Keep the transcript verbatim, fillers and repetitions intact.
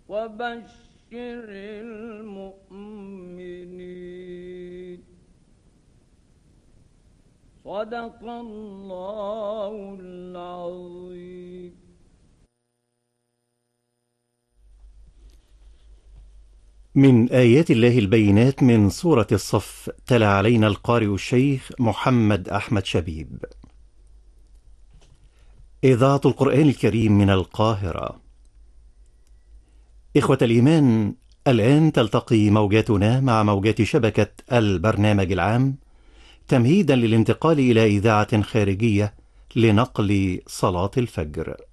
وبشر المؤمنين. صدق الله العظيم. من آيات الله البينات من سورة الصف، تلا علينا القارئ الشيخ محمد أحمد شبيب. إذاعة القرآن الكريم من القاهرة. إخوة الإيمان، الآن تلتقي موجاتنا مع موجات شبكة البرنامج العام تمهيدا للانتقال إلى إذاعة خارجية لنقل صلاة الفجر.